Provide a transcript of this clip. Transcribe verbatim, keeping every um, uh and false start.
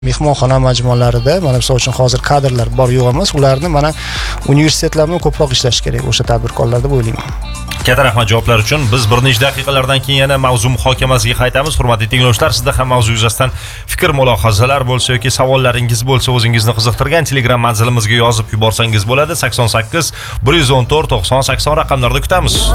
Mehmonxona majmualarida mana misol uchun hozir kadrlar bor yo'q emas, ularni mana universitetlar bilan ko'proq ishlash kerak o'sha tadbirkorlar deb o'ylayman. Katta rahmat javoblar uchun. Biz bir necha daqiqalardan keyin yana mavzu muhokamasiga qaytamiz. Hurmatli tinglovchilar, sizda ham mavzu yuzasidan fikr mulohazalar bo'lsa yoki savollaringiz bo'lsa, o'zingizni qiziqtirgan Telegram manzilimizga yozib yuborsangiz bo'ladi. sakson sakkiz bir yuz o'n to'rt to'qson sakson raqamlarda kutamiz.